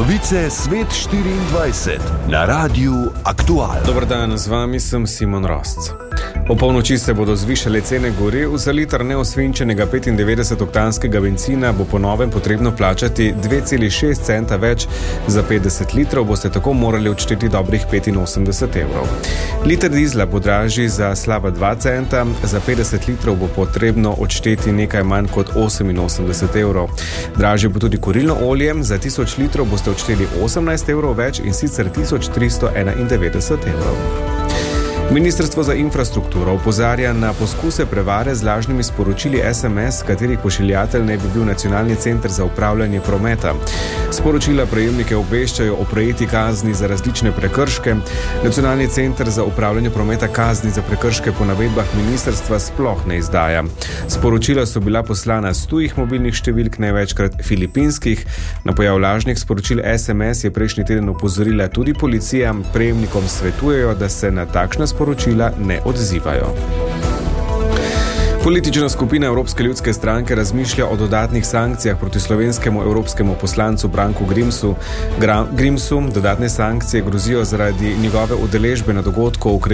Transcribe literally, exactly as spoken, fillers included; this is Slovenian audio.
Novice Svet štiriindvajset na Radiu Aktual. Dober dan, z vami sem Simon Rosc. O polnoči se bodo zvišale cene goriv. Za liter neosvinčenega petindevetdesetoktanskega bencina bo po novem potrebno plačati dve celi šest centa več, za petdeset litrov boste tako morali odšteti dobrih petinosemdeset evrov. Liter dizla bo dražji za slaba dva centa, za petdeset litrov bo potrebno odšteti nekaj manj kot oseminosemdeset evrov. Dražje bo tudi kurilno olje, za tisoč litrov boste odšteli osemnajst evrov več in sicer tisoč tristo enaindevetdeset evrov. Ministrstvo za infrastrukturo opozarja na poskuse prevare z lažnimi sporočili es em es, katerih pošiljatelj naj bi bil Nacionalni center za upravljanje prometa. Sporočila prejemnike obveščajo o prejeti kazni za različne prekrške. Nacionalni center za upravljanje prometa kazni za prekrške po navedbah ministrstva sploh ne izdaja. Sporočila so bila poslana s tujih mobilnih številk, največkrat filipinskih. Na pojav lažnih sporočil es em es je prejšnji teden opozorila tudi policija. Prejemnikom svetujejo, da se na takšne sporočila ne odzivajo. Politična skupina Evropske ljudske stranke razmišlja o dodatnih sankcijah proti slovenskemu evropskemu poslancu Branku Grimsu. Gra- Grimsu dodatne sankcije grozijo zaradi njegove udeležbe na dogodku